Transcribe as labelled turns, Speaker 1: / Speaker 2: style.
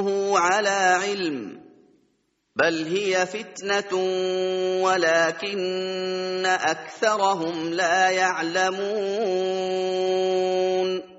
Speaker 1: حسبوه على علم بل هي فتنة ولكن أكثرهم لا يعلمون